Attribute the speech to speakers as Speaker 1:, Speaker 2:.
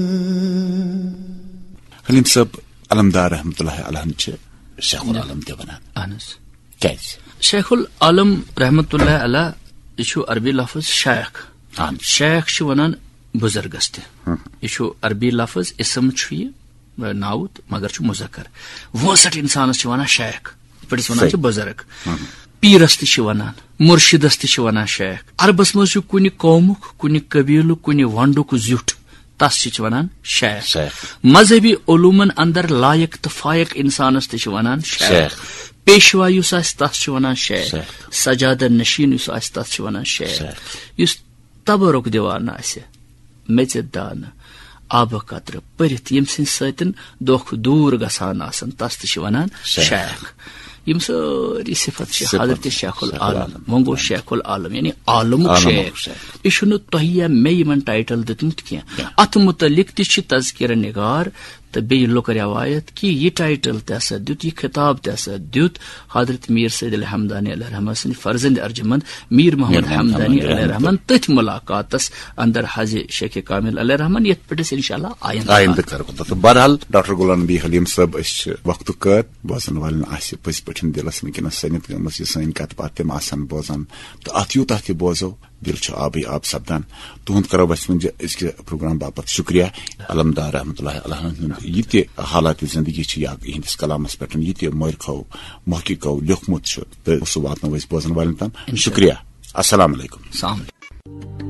Speaker 1: حلیم صٲب علمدار رحمۃ اللہ علیہ شیخ العالم تہ ونان.
Speaker 2: اہن
Speaker 1: کیازِ؟
Speaker 2: شیخ العالم رحمۃ اللہ علیہ یہ عربی لفظ شیخ. شیخ ونان بزرگس تہ یہ عربی لفظ اسم یہ ناوت مگر مذکر. 62 انسانس ونان شیخ پٹس ونان بزرگ. پیرس تہ ونان مرشدس تہ ونان شیخ. عربس مز کن قومک کن قبیل کن ونڈک زیٹھ تس ونان شیخ. مذہبی علومن اندر لائق تو فائق انسانس تہ ونان شیخ. پیشوا یس آس تس ونان شیخ. سجادہ نشین یس آس تس ونان شیخ. یس تبرک دیوان آسہ میژ دانہ آب قطر پرت یم سن ستن دکھ دور گژھان آسن تس تہ ونان شیخ. یم ساری صفت حضرت شیخ العالم وۄنۍ گوٚو شیخ العالم یعنی عالمُک شیخ. یہ چھُنہٕ تۄہہِ یا مےٚ یِمن ٹائٹل دِتمُت کینٛہہ. اتھ متعلق تہِ چھِ تذکرہ نگار تو بیٚیہِ لُکھ روایت کہ یہ ٹائٹل تہِ ہسا دیُت یہ خطاب تہِ ہسا دیُت حضرت میر سید علی حمدانی علیہ رحمٰن سٕنٛدِ فرزند ارجمند میر محمد حمدانی علیہ رحمٰن تٔتھۍ ملاقاتس اندر حض شیخ کامل علیہ رحمٰن یتھ پٮ۪ٹھ أسۍ انشاء اللہ آئندہ
Speaker 1: کرو. بہرحال ڈاکٹر غلام نبی حلیم صٲب أسۍ وقتُک قٲد بوزن والٮ۪ن آسہِ پٔزۍ پٲٹھۍ دلس وٕنکیٚنس سٔنِتھ گٔمٕژ یہِ سٲنۍ کتھ باتھ تِم آسن بوزان تہٕ اتھ یوٗتاہ تہِ بوزو دل چھُ آبٕے آب سپدان. تُہُنٛد کرو أسۍ وۄنۍ أزکہِ پروگرام باپتھ شُکریہ. علمدار رحمۃ اللہ علیہ ہُنٛد یہِ تہِ حالات زندگی چھِ یا یِہنٛدِس کلامس پٮ۪ٹھ یہِ تہِ مورخو محققو لیوکھمُت چھُ تہٕ سُہ واتناوو أسۍ بوزن والٮ۪ن تام. شُکریہ. السلام علیکم.